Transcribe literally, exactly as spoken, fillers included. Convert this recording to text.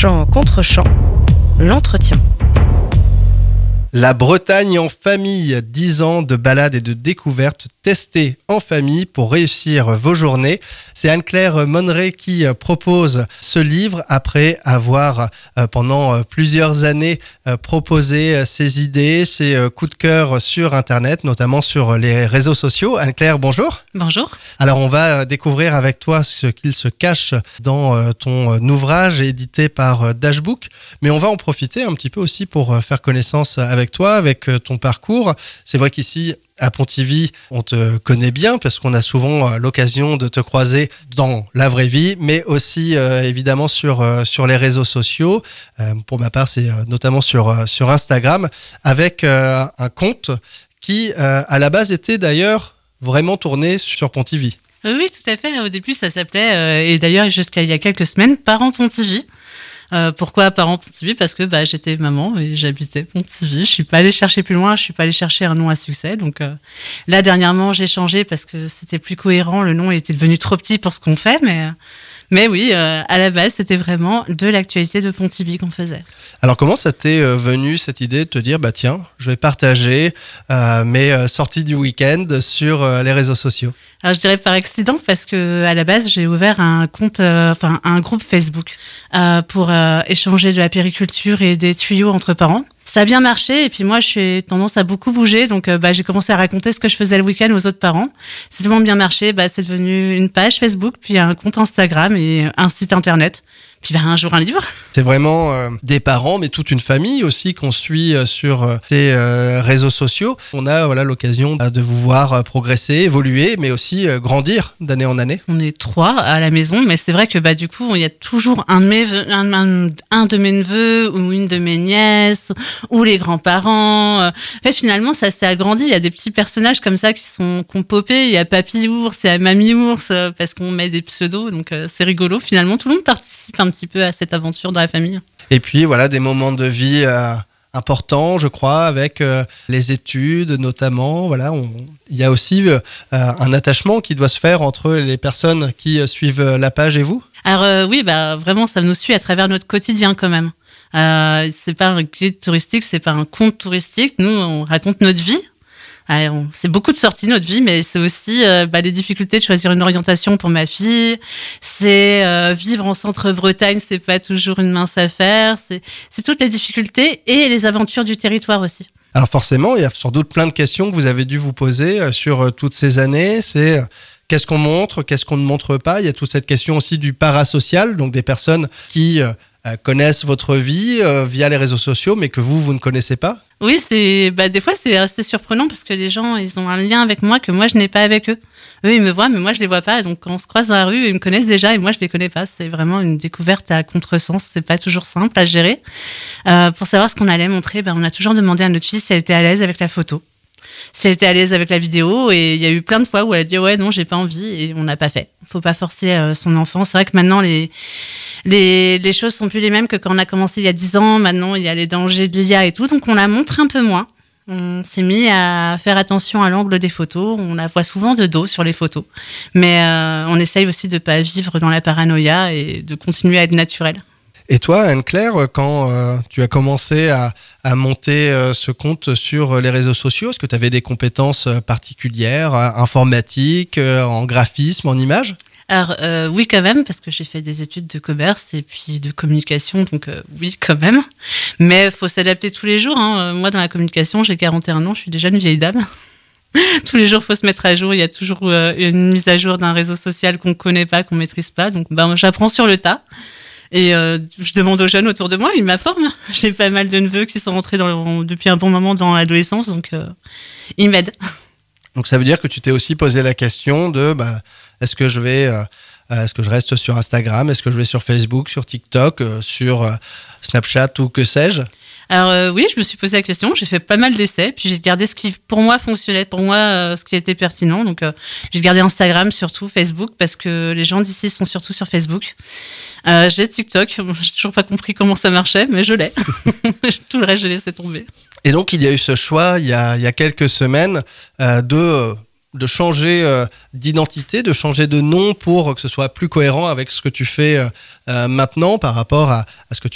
Chant contre chant, l'entretien. La Bretagne en famille, dix ans de balades et de découvertes testées en famille pour réussir vos journées. C'est Anne-Claire Monneret qui propose ce livre après avoir pendant plusieurs années proposé ses idées, ses coups de cœur sur Internet, notamment sur les réseaux sociaux. Anne-Claire, bonjour. Bonjour. Alors on va découvrir avec toi ce qu'il se cache dans ton ouvrage édité par Dashbook, mais on va en profiter un petit peu aussi pour faire connaissance avec toi, avec ton parcours. C'est vrai qu'ici, à Pontivy, on te connaît bien parce qu'on a souvent l'occasion de te croiser dans la vraie vie, mais aussi euh, évidemment sur, euh, sur les réseaux sociaux. Euh, pour ma part, c'est euh, notamment sur, euh, sur Instagram, avec euh, un compte qui, euh, à la base, était d'ailleurs vraiment tourné sur Pontivy. Oui, tout à fait. Au début, ça s'appelait, euh, et d'ailleurs jusqu'à il y a quelques semaines, Parents Pontivy. Euh, pourquoi Parents Pontivy ? Parce que bah, j'étais maman et j'habitais Pontivy. Je suis pas allée chercher plus loin, je suis pas allée chercher un nom à succès. Donc euh, là, dernièrement, j'ai changé parce que c'était plus cohérent. Le nom était devenu trop petit pour ce qu'on fait, mais... Mais oui, euh, à la base, c'était vraiment de l'actualité de Pontivy qu'on faisait. Alors, comment ça t'est euh, venu, cette idée de te dire, bah tiens, je vais partager euh, mes euh, sorties du week-end sur euh, les réseaux sociaux ? Alors, je dirais par accident, parce que à la base, j'ai ouvert un compte, euh, enfin un groupe Facebook euh, pour euh, échanger de la périculture et des tuyaux entre parents. Ça a bien marché, et puis moi, je suis tendance à beaucoup bouger, donc euh, bah, j'ai commencé à raconter ce que je faisais le week-end aux autres parents. C'est tellement bien marché, bah, c'est devenu une page Facebook, puis un compte Instagram et un site internet. Puis bah, un jour un livre. C'est vraiment euh, des parents, mais toute une famille aussi qu'on suit euh, sur euh, ces euh, réseaux sociaux. On a voilà, l'occasion de vous voir euh, progresser, évoluer, mais aussi euh, grandir d'année en année. On est trois à la maison, mais c'est vrai que bah, du coup, il y a toujours un de, mes, un, un, un de mes neveux ou une de mes nièces ou les grands-parents. En fait, finalement, ça s'est agrandi. Il y a des petits personnages comme ça qui sont qui ont popé. Il y a Papy Ours, il y a Mamie Ours, parce qu'on met des pseudos, donc euh, c'est rigolo. Finalement, tout le monde participe un petit peu à cette aventure dans la famille. Et puis voilà, des moments de vie euh, importants, je crois, avec euh, les études notamment. Voilà, on... il y a aussi euh, un attachement qui doit se faire entre les personnes qui euh, suivent la page et vous. Alors euh, oui, bah vraiment, ça nous suit à travers notre quotidien quand même. Euh, c'est pas un guide touristique, c'est pas un compte touristique. Nous, on raconte notre vie. Alors, c'est beaucoup de sorties notre vie, mais c'est aussi euh, bah, les difficultés de choisir une orientation pour ma fille. C'est euh, vivre en centre-Bretagne, c'est pas toujours une mince affaire. C'est, c'est toutes les difficultés et les aventures du territoire aussi. Alors forcément, il y a sans doute plein de questions que vous avez dû vous poser euh, sur euh, toutes ces années. C'est euh, qu'est-ce qu'on montre, qu'est-ce qu'on ne montre pas. Il y a toute cette question aussi du parasocial, donc des personnes qui euh, connaissent votre vie euh, via les réseaux sociaux, mais que vous, vous ne connaissez pas. Oui, c'est bah des fois c'est assez surprenant parce que les gens ils ont un lien avec moi que moi je n'ai pas avec eux. Eux ils me voient mais moi je les vois pas, donc quand on se croise dans la rue ils me connaissent déjà et moi je les connais pas. C'est vraiment une découverte à contresens, c'est pas toujours simple à gérer. Euh, pour savoir ce qu'on allait montrer, ben on a toujours demandé à notre fille si elle était à l'aise avec la photo, si elle était à l'aise avec la vidéo, et il y a eu plein de fois où elle a dit ouais non j'ai pas envie et on n'a pas fait. Faut pas forcer euh, son enfant. C'est vrai que maintenant les Les, les choses sont plus les mêmes que quand on a commencé il y a dix ans. Maintenant, il y a les dangers de l'I A et tout, donc on la montre un peu moins. On s'est mis à faire attention à l'angle des photos. On la voit souvent de dos sur les photos. Mais euh, on essaye aussi de ne pas vivre dans la paranoïa et de continuer à être naturel. Et toi, Anne-Claire, quand euh, tu as commencé à, à monter euh, ce compte sur les réseaux sociaux, est-ce que tu avais des compétences particulières, euh, informatiques, euh, en graphisme, en images ? Alors euh, oui quand même, parce que j'ai fait des études de commerce et puis de communication, donc euh, oui quand même. Mais il faut s'adapter tous les jours. Hein. Moi dans la communication, j'ai quarante et un ans, je suis déjà une vieille dame. Tous les jours, il faut se mettre à jour. Il y a toujours euh, une mise à jour d'un réseau social qu'on ne connaît pas, qu'on ne maîtrise pas. Donc ben, j'apprends sur le tas. Et euh, je demande aux jeunes autour de moi, ils m'informent. J'ai pas mal de neveux qui sont rentrés dans, depuis un bon moment dans l'adolescence, donc euh, ils m'aident. Donc ça veut dire que tu t'es aussi posé la question de bah, est-ce que je vais, euh, est-ce que je reste sur Instagram, est-ce que je vais sur Facebook, sur TikTok, euh, sur euh, Snapchat ou que sais-je ? Alors euh, oui, je me suis posé la question, j'ai fait pas mal d'essais, puis j'ai gardé ce qui pour moi fonctionnait, pour moi euh, ce qui était pertinent. Donc euh, j'ai gardé Instagram, surtout Facebook, parce que les gens d'ici sont surtout sur Facebook. Euh, j'ai TikTok, j'ai toujours pas compris comment ça marchait, mais je l'ai. Tout le reste, je l'ai laissé tomber. Et donc il y a eu ce choix il y a, il y a quelques semaines euh, de de changer euh, d'identité, de changer de nom pour que ce soit plus cohérent avec ce que tu fais euh, maintenant par rapport à, à ce que tu